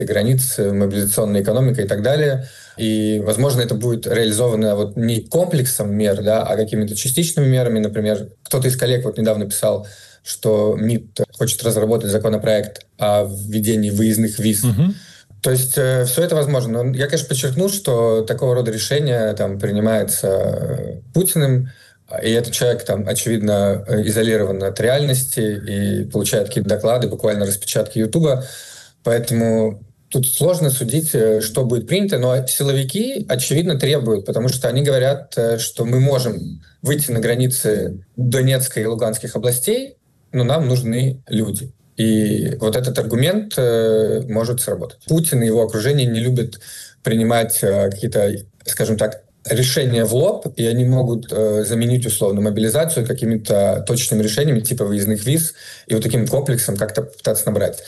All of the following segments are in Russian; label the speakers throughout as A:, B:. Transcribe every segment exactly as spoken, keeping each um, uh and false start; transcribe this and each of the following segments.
A: границ, мобилизационная экономика и так далее. И, возможно, это будет реализовано вот не комплексом мер, да, а какими-то частичными мерами. Например, кто-то из коллег вот недавно писал, что МИД хочет разработать законопроект о введении выездных виз.
B: Угу.
A: То есть э, все это возможно. Но я, конечно, подчеркну, что такого рода решение там принимается Путиным, и этот человек там, очевидно, изолирован от реальности и получает какие-то доклады, буквально распечатки Ютуба. Поэтому тут сложно судить, что будет принято, но силовики, очевидно, требуют, потому что они говорят, что мы можем выйти на границы Донецкой и Луганских областей, но нам нужны люди. И вот этот аргумент э, может сработать. Путин и его окружение не любят принимать э, какие-то, скажем так, решения в лоб, и они могут э, заменить условно мобилизацию какими-то точными решениями типа выездных виз и вот таким комплексом как-то пытаться набрать.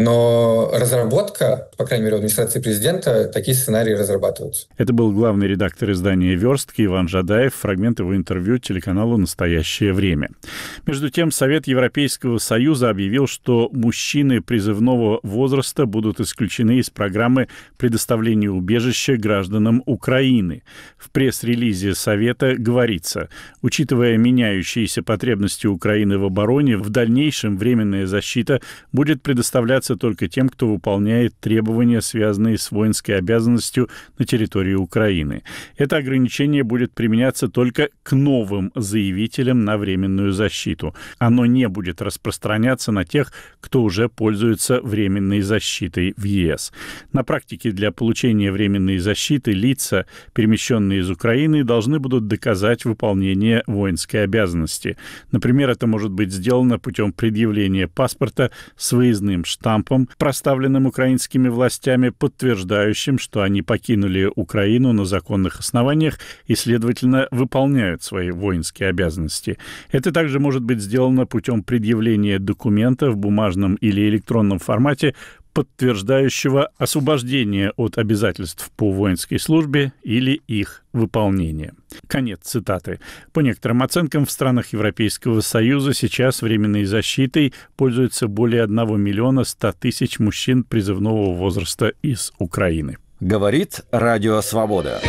A: Но разработка, по крайней мере, в администрации президента, такие сценарии разрабатываются.
B: Это был главный редактор издания «Верстки» Иван Жадаев. Фрагмент его интервью телеканалу «Настоящее время». Между тем, Совет Европейского Союза объявил, что мужчины призывного возраста будут исключены из программы предоставления убежища гражданам Украины. В пресс-релизе Совета говорится, учитывая меняющиеся потребности Украины в обороне, в дальнейшем временная защита будет предоставляться только тем, кто выполняет требования, связанные с воинской обязанностью на территории Украины. Это ограничение будет применяться только к новым заявителям на временную защиту. Оно не будет распространяться на тех, кто уже пользуется временной защитой в ЕС. На практике для получения временной защиты лица, перемещенные из Украины, должны будут доказать выполнение воинской обязанности. Например, это может быть сделано путем предъявления паспорта с выездным штампом, проставленным украинскими властями, подтверждающим, что они покинули Украину на законных основаниях и, следовательно, выполняют свои воинские обязанности. Это также может быть сделано путем предъявления документа в бумажном или электронном формате, подтверждающего освобождение от обязательств по воинской службе или их выполнение. Конец цитаты. По некоторым оценкам, в странах Европейского Союза сейчас временной защитой пользуется более одного миллиона ста тысяч мужчин призывного возраста из Украины.
C: Говорит Радио Свобода.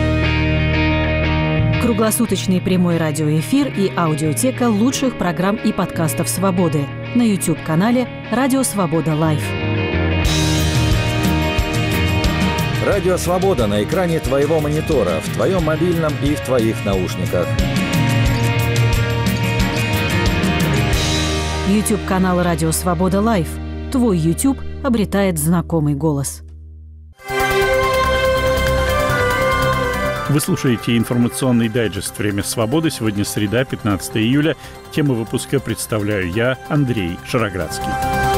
D: Круглосуточный прямой радиоэфир и аудиотека лучших программ и подкастов «Свободы» на YouTube-канале «Радио Свобода Лайв».
C: Радио Свобода на экране твоего монитора, в твоем мобильном и в твоих наушниках.
D: YouTube-канал «Радио Свобода Лайв». Твой YouTube обретает знакомый голос.
B: Вы слушаете информационный дайджест «Время свободы». Сегодня среда, пятнадцатое июля. Тему выпуска представляю я, Андрей Шароградский.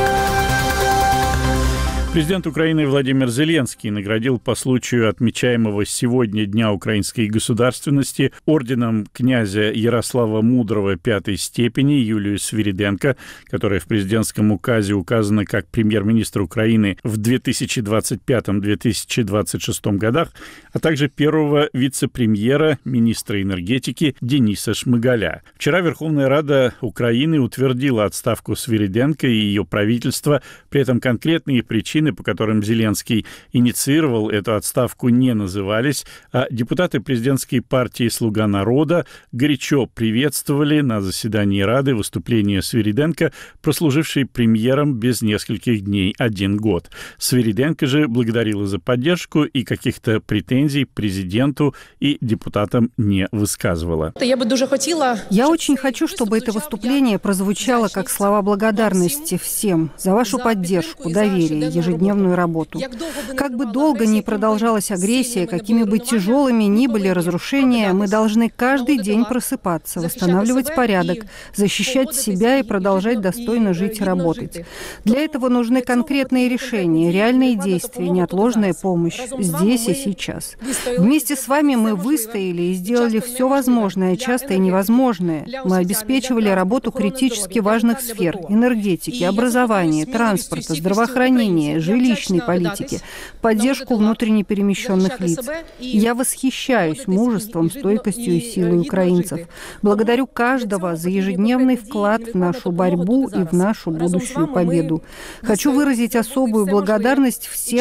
B: Президент Украины Владимир Зеленский наградил по случаю отмечаемого сегодня Дня украинской государственности орденом князя Ярослава Мудрого пятой степени Юлию Свириденко, которая в президентском указе указана как премьер-министр Украины в две тысячи двадцать пятом — две тысячи двадцать шестом годах, а также первого вице-премьера, министра энергетики Дениса Шмыгаля. Вчера Верховная Рада Украины утвердила отставку Свириденко и ее правительства, при этом конкретные причины, по которым Зеленский инициировал эту отставку, не назывались, а депутаты президентской партии «Слуга народа» горячо приветствовали на заседании Рады выступление Свириденко, прослужившей премьером без нескольких дней один год. Свириденко же благодарила за поддержку и каких-то претензий президенту и депутатам не высказывала.
E: Я бы дуже хотела...
F: Я очень хочу, чтобы это выступление прозвучало как слова благодарности всем за вашу поддержку, доверие, ежедневную работу. Как бы долго ни продолжалась агрессия, какими бы тяжелыми ни были разрушения, мы должны каждый день просыпаться, восстанавливать порядок, защищать себя и продолжать достойно жить и работать. Для этого нужны конкретные решения, реальные действия, неотложная помощь здесь и сейчас. Вместе с вами мы выстояли и сделали все возможное, часто и невозможное. Мы обеспечивали работу критически важных сфер – энергетики, образования, транспорта, здравоохранения, жилищной политики, поддержку внутренне перемещенных лиц. Я восхищаюсь мужеством, стойкостью и силой украинцев. Благодарю каждого за ежедневный вклад в нашу борьбу и в нашу будущую победу. Хочу выразить особую благодарность всем